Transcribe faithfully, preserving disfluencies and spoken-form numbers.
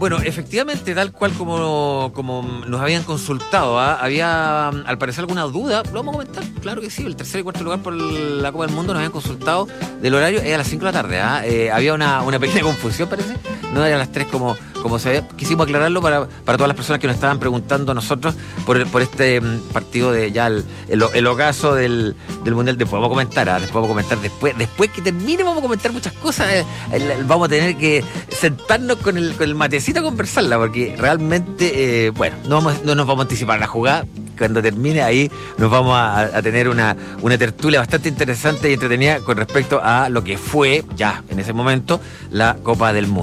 bueno, efectivamente, tal cual como, como nos habían consultado, ¿ah? Había al parecer alguna duda, lo vamos a comentar, claro que sí, el tercer y cuarto lugar por la Copa del Mundo nos habían consultado del horario, es a las cinco de la tarde, ¿ah? eh, había una, una pequeña confusión parece, no era a las tres como, como se ve, quisimos aclararlo para, para todas las personas que nos estaban preguntando a nosotros por, por este um, partido de ya el, el, el ocaso del, del Mundial, después vamos a comentar, ¿ah? después vamos a comentar, después, después que termine vamos a comentar muchas cosas, eh, el, el, vamos a tener que sentarnos con el, con el matecito a conversarla, porque realmente, eh, bueno, no, vamos, no nos vamos a anticipar la jugada. Cuando termine ahí nos vamos a, a tener una, una tertulia bastante interesante y entretenida con respecto a lo que fue ya en ese momento la Copa del Mundo.